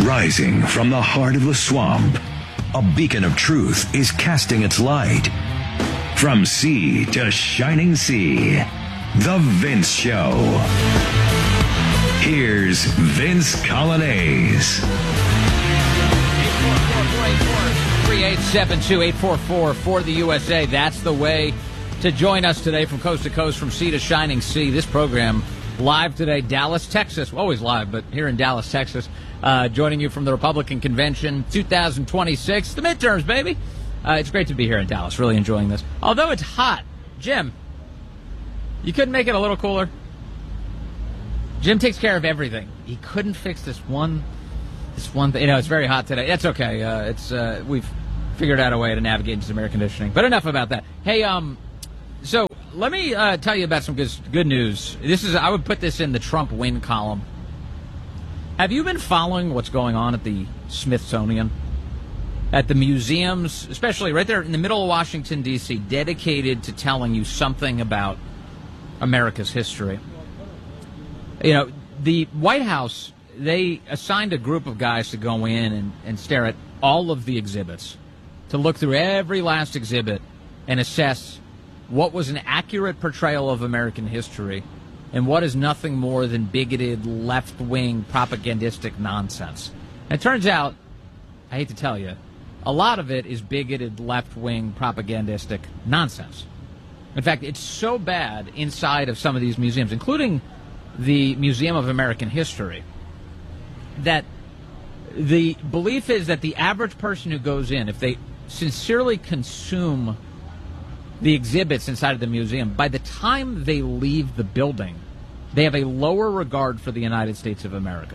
Rising from the heart of the swamp, a beacon of truth is casting its light. From sea to shining sea, The Vince Show. Here's Vince Coglianese. 844-3872-844 for the USA. That's the way to join us today from coast to coast, from sea to shining sea. This program live today, Dallas, Texas. Always live, but here in Dallas, Texas. Joining you from the Republican Convention 2026, the midterms, baby. It's great to be here in Dallas. Really enjoying this. Although it's hot. Jim, you couldn't make it a little cooler? Jim takes care of everything. He couldn't fix this one thing. You know, it's very hot today. That's okay. We've figured out a way to navigate into some air conditioning. But enough about that. Hey, so let me tell you about some good news. I would put this in the Trump win column. Have you been following what's going on at the Smithsonian? At the museums, especially right there in the middle of Washington, D.C., dedicated to telling you something about America's history. You know, the White House, they assigned a group of guys to go in and stare at all of the exhibits, to look through every last exhibit and assess what was an accurate portrayal of American history and what is nothing more than bigoted, left-wing, propagandistic nonsense. And it turns out, I hate to tell you, a lot of it is bigoted, left-wing, propagandistic nonsense. In fact, it's so bad inside of some of these museums, including the Museum of American History, that the belief is that the average person who goes in, if they sincerely consume the exhibits inside of the museum, by the time they leave the building, they have a lower regard for the United States of America.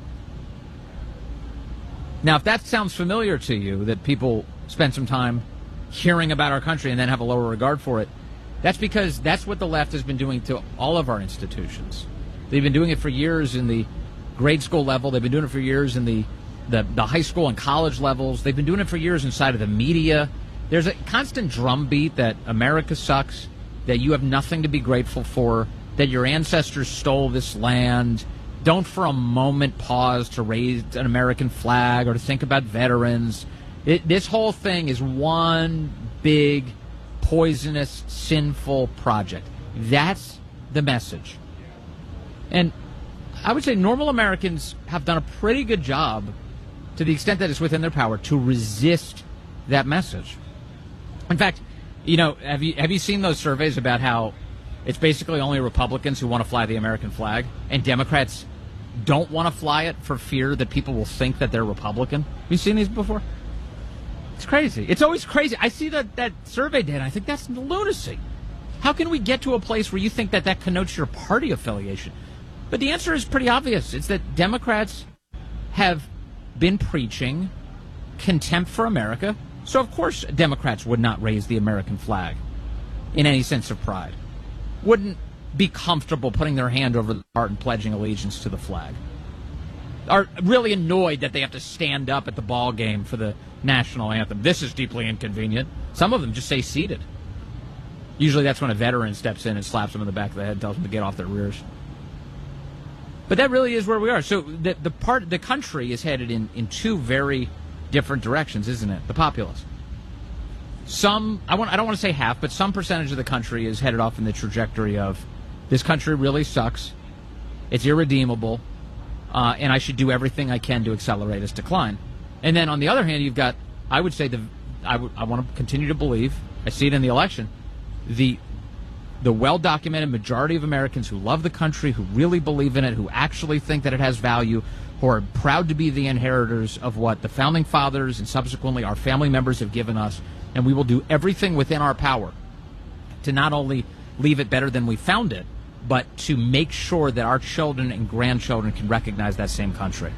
Now, if that sounds familiar to you, that people spend some time hearing about our country and then have a lower regard for it, that's because that's what the left has been doing to all of our institutions. They've been doing it for years in the grade school level. They've been doing it for years in the high school and college levels. They've been doing it for years inside of the media. There's a constant drumbeat that America sucks, that you have nothing to be grateful for, that your ancestors stole this land. Don't for a moment pause to raise an American flag or to think about veterans. This whole thing is one big, poisonous, sinful project. That's the message. And I would say normal Americans have done a pretty good job, to the extent that it's within their power, to resist that message. In fact, you know, have you seen those surveys about how it's basically only Republicans who want to fly the American flag, and Democrats don't want to fly it for fear that people will think that they're Republican? Have you seen these before? It's crazy. It's always crazy. I see that survey data, and I think that's lunacy. How can we get to a place where you think that connotes your party affiliation? But the answer is pretty obvious. It's that Democrats have been preaching contempt for America. So, of course, Democrats would not raise the American flag in any sense of pride. Wouldn't be comfortable putting their hand over the heart and pledging allegiance to the flag. Are really annoyed that they have to stand up at the ball game for the national anthem. This is deeply inconvenient. Some of them just say seated. Usually that's when a veteran steps in and slaps them in the back of the head and tells them to get off their rears. But that really is where we are. So the country is headed in two very different directions, isn't it? The populace. I don't want to say half, but some percentage of the country is headed off in the trajectory of this country really sucks, it's irredeemable, and I should do everything I can to accelerate its decline. And then on the other hand, you've got, I would say, I want to continue to believe, I see it in the election, the well-documented majority of Americans who love the country, who really believe in it, who actually think that it has value, who are proud to be the inheritors of what the Founding Fathers and subsequently our family members have given us, and we will do everything within our power to not only leave it better than we found it, but to make sure that our children and grandchildren can recognize that same country.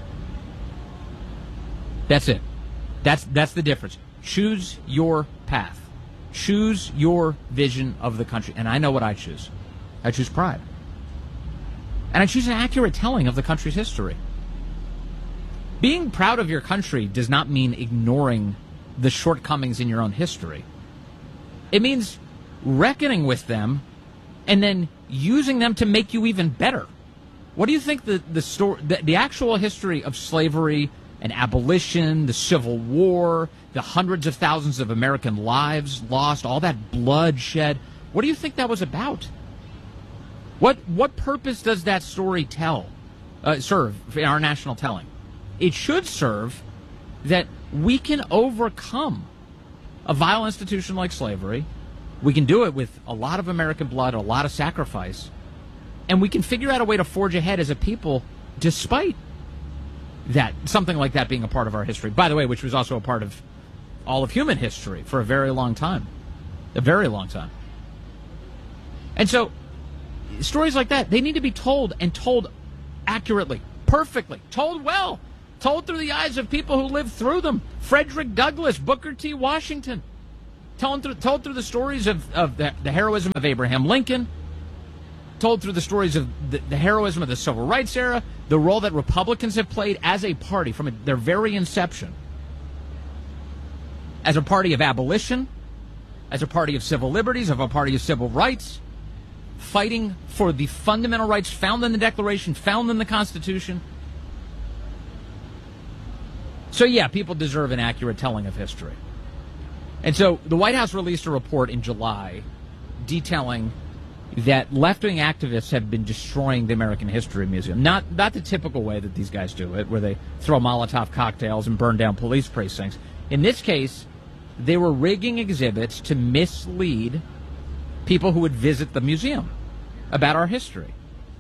That's it. That's the difference. Choose your path. Choose your vision of the country. And I know what I choose. I choose pride. And I choose an accurate telling of the country's history. Being proud of your country does not mean ignoring the shortcomings in your own history. It means reckoning with them and then using them to make you even better. What do you think the actual history of slavery and abolition, the Civil War, the hundreds of thousands of American lives lost, all that bloodshed, what do you think that was about? What purpose does that story serve in our national telling? It should serve that we can overcome a vile institution like slavery. We can do it with a lot of American blood, a lot of sacrifice, and we can figure out a way to forge ahead as a people despite that, something like that being a part of our history. By the way, which was also a part of all of human history for a very long time. A very long time. And so, stories like that, they need to be told, and told accurately, perfectly, told well, told through the eyes of people who lived through them. Frederick Douglass, Booker T. Washington, told through the stories of the heroism of Abraham Lincoln, told through the stories of the heroism of the Civil Rights era, the role that Republicans have played as a party from their very inception, as a party of abolition, as a party of civil liberties, of a party of civil rights, fighting for the fundamental rights found in the Declaration, found in the Constitution. So yeah, people deserve an accurate telling of history. And so the White House released a report in July detailing that left-wing activists have been destroying the American History Museum. Not the typical way that these guys do it, where they throw Molotov cocktails and burn down police precincts. In this case, they were rigging exhibits to mislead people who would visit the museum about our history.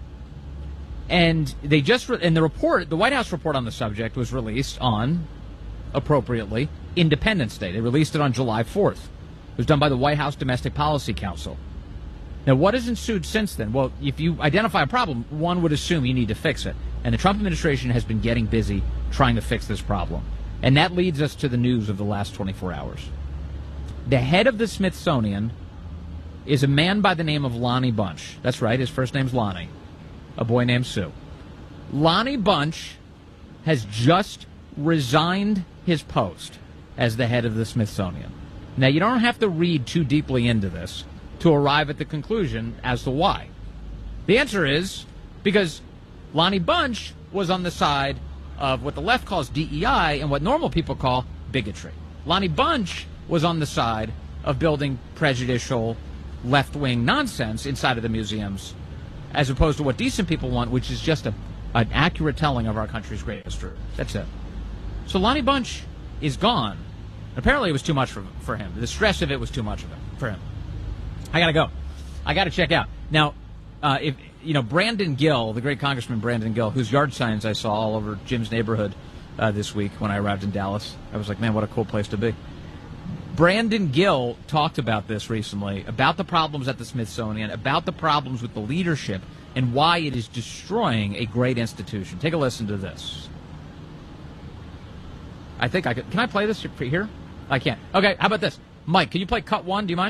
And they and the report, the White House report on the subject was released on, appropriately, Independence Day. They released it on July 4th. It was done by the White House Domestic Policy Council. Now, what has ensued since then? Well, if you identify a problem, one would assume you need to fix it. And the Trump administration has been getting busy trying to fix this problem. And that leads us to the news of the last 24 hours. The head of the Smithsonian is a man by the name of Lonnie Bunch. That's right, his first name's Lonnie. A boy named Sue. Lonnie Bunch has just resigned his post as the head of the Smithsonian. Now, you don't have to read too deeply into this to arrive at the conclusion as to why. The answer is because Lonnie Bunch was on the side of what the left calls DEI and what normal people call bigotry. Lonnie Bunch was on the side of building prejudicial left-wing nonsense inside of the museums, as opposed to what decent people want, which is just an accurate telling of our country's great history. That's it. So Lonnie Bunch is gone. Apparently it was too much for him. The stress of it was too much for him. I gotta go. I gotta check out. Now, if Brandon Gill, the great Congressman Brandon Gill, whose yard signs I saw all over Jim's neighborhood this week when I arrived in Dallas, I was like, man, what a cool place to be. Brandon Gill talked about this recently, about the problems at the Smithsonian, about the problems with the leadership, and why it is destroying a great institution. Take a listen to this. I think I could. Can I play this here? I can't. Okay, how about this? Mike, can you play cut one? Do you mind?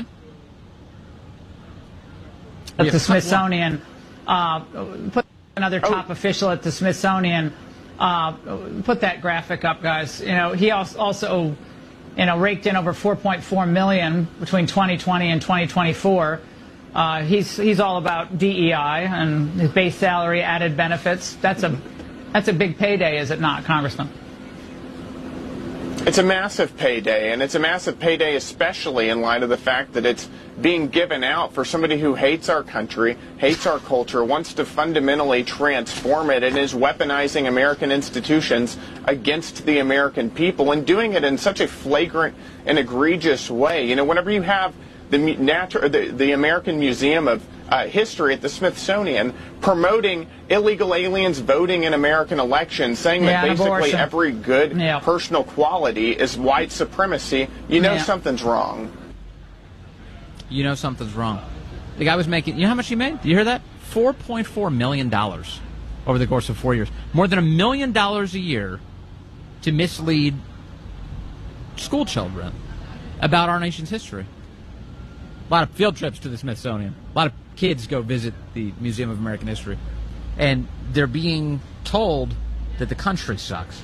At the Smithsonian, put another top official at the Smithsonian, put that graphic up, guys. He also raked in over $4.4 million between 2020 and 2024. He's all about DEI and his base salary, added benefits. That's a big payday, is it not, Congressman? It's a massive payday, and it's a massive payday especially in light of the fact that it's being given out for somebody who hates our country, hates our culture, wants to fundamentally transform it, and is weaponizing American institutions against the American people, and doing it in such a flagrant and egregious way. Whenever you have the American Museum of History at the Smithsonian promoting illegal aliens voting in American elections, saying that basically abortion. Every good personal quality is white supremacy, something's wrong. You know something's wrong. The guy was making, you know how much he made? Did you hear that? $4.4 million over the course of 4 years. More than $1 million a year to mislead school children about our nation's history. A lot of field trips to the Smithsonian. A lot of kids go visit the Museum of American History. And they're being told that the country sucks.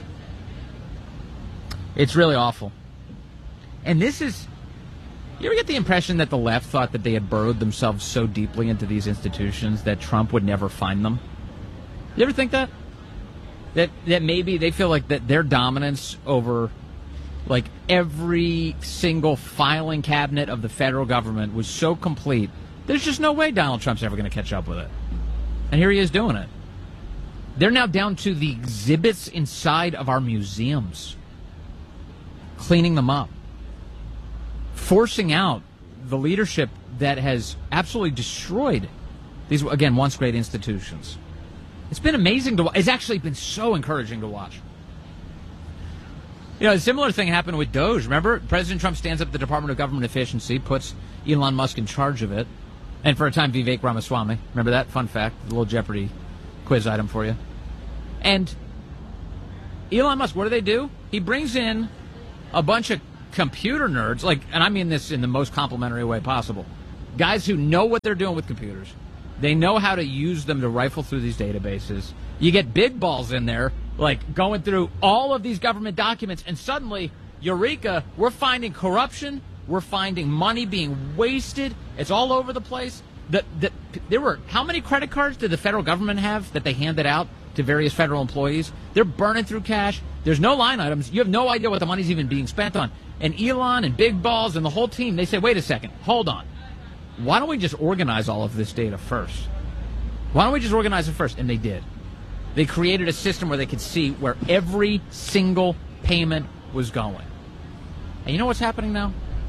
It's really awful. And this is... You ever get the impression that the left thought that they had burrowed themselves so deeply into these institutions that Trump would never find them? You ever think that? That maybe they feel like that their dominance over like every single filing cabinet of the federal government was so complete, there's just no way Donald Trump's ever going to catch up with it. And here he is doing it. They're now down to the exhibits inside of our museums, cleaning them up, forcing out the leadership that has absolutely destroyed these, again, once great institutions. It's been amazing to watch. It's actually been so encouraging to watch. You know, a similar thing happened with Doge. Remember, President Trump stands up the Department of Government Efficiency, puts Elon Musk in charge of it, and for a time, Vivek Ramaswamy. Remember that? Fun fact, a little Jeopardy quiz item for you. And Elon Musk, what do? He brings in a bunch of computer nerds, like, and I mean this in the most complimentary way possible, guys who know what they're doing with computers. They know how to use them to rifle through these databases. You get big balls in there, like going through all of these government documents, and suddenly, eureka, we're finding corruption, we're finding money being wasted. It's all over the place. There were, how many credit cards did the federal government have that they handed out to various federal employees? They're burning through cash. There's no line items. You have no idea what the money's even being spent on. And Elon and Big Balls and the whole team, they say, wait a second, hold on. Why don't we just organize all of this data first? Why don't we just organize it first? And they did. They created a system where they could see where every single payment was going. And you know what's happening now?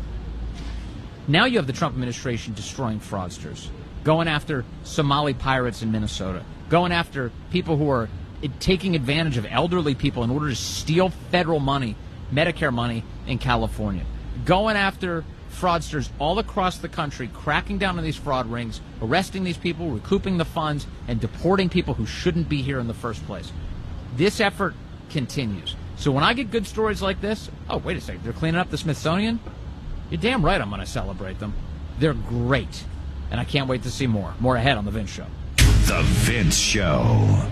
Now you have the Trump administration destroying fraudsters, going after Somali pirates in Minnesota, going after people who are taking advantage of elderly people in order to steal federal money, Medicare money in California, going after fraudsters all across the country, cracking down on these fraud rings, arresting these people, recouping the funds, and deporting people who shouldn't be here in the first place. This effort continues. So when I get good stories like this, oh, wait a second, they're cleaning up the Smithsonian? You're damn right I'm going to celebrate them. They're great. And I can't wait to see more. More ahead on The Vince Show. The Vince Show.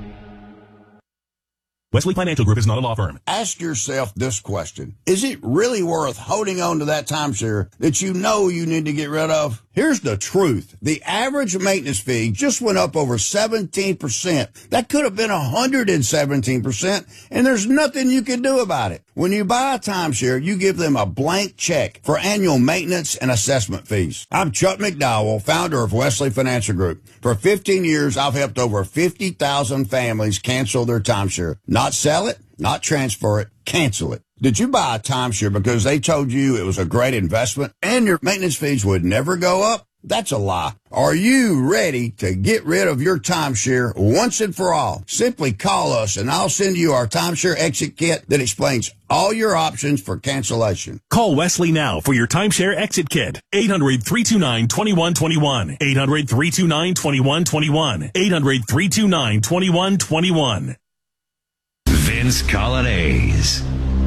Wesley Financial Group is not a law firm. Ask yourself this question. Is it really worth holding on to that timeshare that you know you need to get rid of? Here's the truth. The average maintenance fee just went up over 17%. That could have been 117%, and there's nothing you can do about it. When you buy a timeshare, you give them a blank check for annual maintenance and assessment fees. I'm Chuck McDowell, founder of Wesley Financial Group. For 15 years, I've helped over 50,000 families cancel their timeshare. Not sell it, not transfer it, cancel it. Did you buy a timeshare because they told you it was a great investment and your maintenance fees would never go up? That's a lie. Are you ready to get rid of your timeshare once and for all? Simply call us and I'll send you our timeshare exit kit that explains all your options for cancellation. Call Wesley now for your timeshare exit kit. 800-329-2121. 800-329-2121. 800-329-2121. Vince Colonnese.